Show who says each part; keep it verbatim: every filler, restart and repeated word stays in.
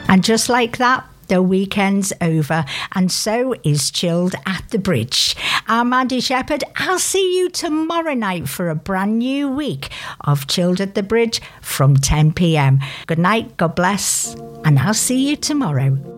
Speaker 1: And just like that, the weekend's over, and so is Chilled at the Bridge. I'm Andy Shepherd. I'll see you tomorrow night for a brand new week of Chilled at the Bridge from ten p.m. Good night, God bless, and I'll see you tomorrow.